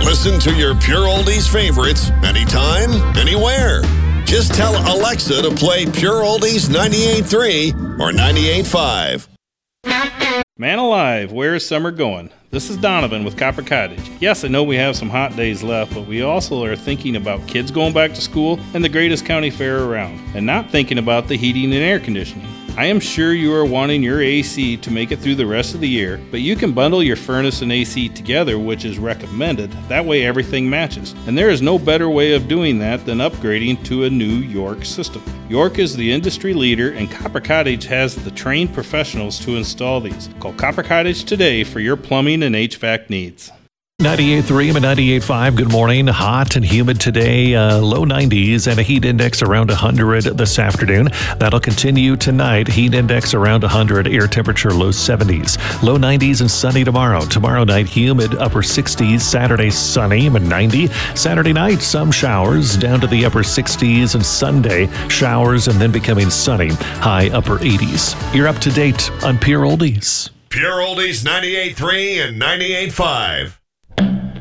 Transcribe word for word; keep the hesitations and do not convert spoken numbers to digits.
Listen to your Pure Oldies favorites anytime, anywhere. Just tell Alexa to play Pure Oldies ninety-eight point three or ninety-eight point five. Man alive, where is summer going? This is Donovan with Copper Cottage. Yes, I know we have some hot days left, but we also are thinking about kids going back to school and the greatest county fair around, and not thinking about the heating and air conditioning. I am sure you are wanting your A C to make it through the rest of the year, but you can bundle your furnace and A C together, which is recommended. That way everything matches. And there is no better way of doing that than upgrading to a new York system. York is the industry leader, and Copper Cottage has the trained professionals to install these. Call Copper Cottage today for your plumbing and H V A C needs. ninety-eight point three and ninety-eight point five. Good morning. Hot and humid today. Uh, low nineties and a heat index around one hundred this afternoon. That'll continue tonight. Heat index around one hundred. Air temperature low seventies. Low nineties and sunny tomorrow. Tomorrow night humid upper sixties. Saturday sunny and ninety. Saturday night some showers down to the upper sixties, and Sunday showers and then becoming sunny. High upper eighties. You're up to date on Pure Oldies. Pure Oldies ninety-eight point three and ninety-eight point five.